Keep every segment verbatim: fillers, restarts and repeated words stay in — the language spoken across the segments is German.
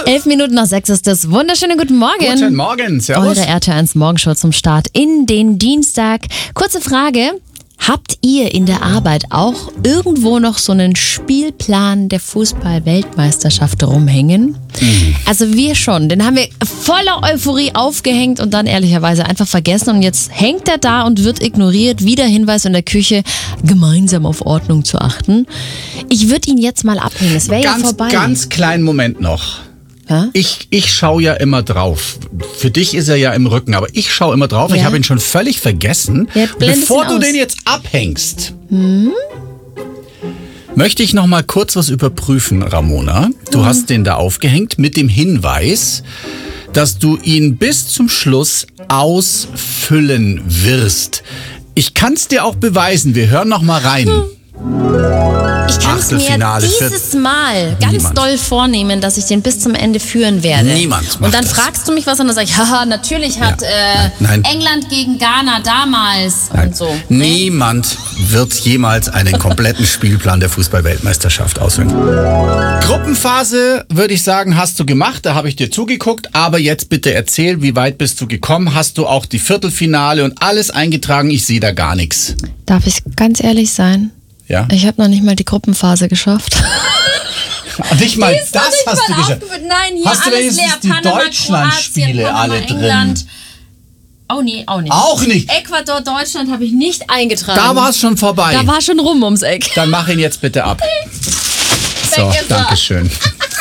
Elf Minuten nach sechs ist es. Wunderschönen guten Morgen. Guten Morgen, servus. Eure R T L eins Morgenshow zum Start in den Dienstag. Kurze Frage. Habt ihr in der Arbeit auch irgendwo noch so einen Spielplan der Fußball-Weltmeisterschaft rumhängen? Mhm. Also wir schon. Den haben wir voller Euphorie aufgehängt und dann ehrlicherweise einfach vergessen. Und jetzt hängt er da und wird ignoriert. Wieder Hinweis in der Küche, gemeinsam auf Ordnung zu achten. Ich würde ihn jetzt mal abhängen. Es wäre ja vorbei. Ganz kleinen Moment noch. Ja? Ich, ich schaue ja immer drauf. Für dich ist er ja im Rücken, aber ich schaue immer drauf. Ja. Ich habe ihn schon völlig vergessen. Ja, Bevor du aus. den jetzt abhängst, hm? möchte ich noch mal kurz was überprüfen, Ramona. Du hm. hast den da aufgehängt mit dem Hinweis, dass du ihn bis zum Schluss ausfüllen wirst. Ich kann es dir auch beweisen. Wir hören noch mal rein. Hm. Ich kann es mir dieses Mal ganz Niemand. doll vornehmen, dass ich den bis zum Ende führen werde. Niemand macht Und dann das. fragst du mich was und dann sag ich, haha, natürlich hat Ja. äh, Nein, nein. England gegen Ghana damals Nein. und so. Niemand wird jemals einen kompletten Spielplan der Fußball-Weltmeisterschaft ausfüllen. Gruppenphase, würde ich sagen, hast du gemacht. Da habe ich dir zugeguckt. Aber jetzt bitte erzähl, wie weit bist du gekommen? Hast du auch die Viertelfinale und alles eingetragen? Ich sehe da gar nichts. Darf ich ganz ehrlich sein? Ja? Ich habe noch nicht mal die Gruppenphase geschafft. Nicht mal Die ist das noch nicht hast mal du geschafft. aufgeführt. Nein, hier Hast du alles wenigstens leer. die Panama, Deutschland-Spiele Kroatien, alle Panama, drin? England. Oh nee, auch nicht. Auch nicht? Ecuador, Deutschland habe ich nicht eingetragen. Da war es schon vorbei. Da war schon rum ums Eck. Dann mach ihn jetzt bitte ab. So, Weg ist er. danke schön.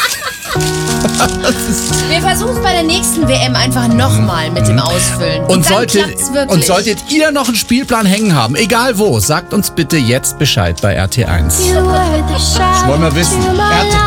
Wir versuchen es bei der nächsten W M einfach nochmal mit dem Ausfüllen. Und, Und dann solltet, klappt's wirklich. und solltet ihr noch einen Spielplan hängen haben, egal wo, sagt uns bitte jetzt Bescheid bei R T eins. Das wollen wir wissen. R T